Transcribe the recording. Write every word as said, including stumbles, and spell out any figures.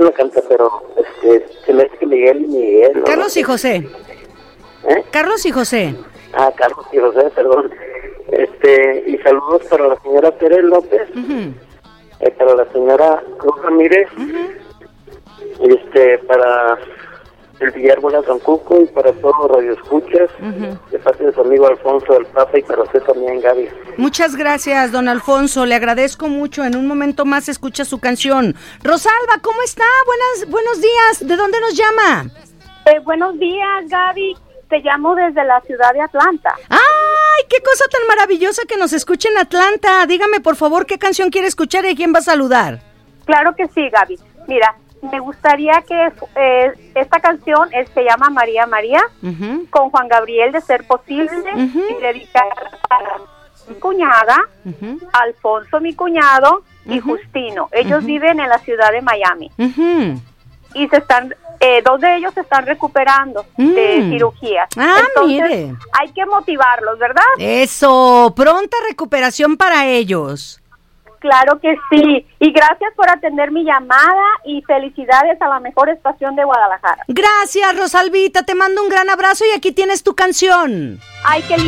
quién la canta, pero este, se me hace que Miguel y Miguel. ¿no? Carlos y José. ¿Eh? Carlos y José. Ah, Carlos y José, perdón. Este, y saludos para la señora Tere López, Uh-huh. eh, para la señora Cruz Ramírez, Uh-huh. este, para el Villarbola San Cuco y para todos los radioescuchas, Uh-huh. de parte de su amigo Alfonso del Papa y para usted también, Gaby. Muchas gracias, don Alfonso, le agradezco mucho. En un momento más escucha su canción. Rosalba, ¿cómo está? Buenas, buenos días. ¿De dónde nos llama? Eh, buenos días, Gaby. Te llamo desde la ciudad de Atlanta. ¡Ay, qué cosa tan maravillosa que nos escuche en Atlanta! Dígame, por favor, ¿qué canción quiere escuchar y a quién va a saludar? Claro que sí, Gaby. Mira, me gustaría que eh, esta canción eh, se llama María María, Uh-huh. con Juan Gabriel, de ser posible, Ujú. y dedicada a mi cuñada, Uh-huh. Alfonso, mi cuñado, y Ujú. Justino. Ellos Ujú. viven en la ciudad de Miami Uh-huh. y se están, eh, dos de ellos se están recuperando de Mm. cirugía. Ah, Entonces, mire. hay que motivarlos, ¿verdad? Eso, pronta recuperación para ellos. Claro que sí. Y gracias por atender mi llamada y felicidades a la mejor estación de Guadalajara. Gracias, Rosalvita, te mando un gran abrazo y aquí tienes tu canción. Ay, qué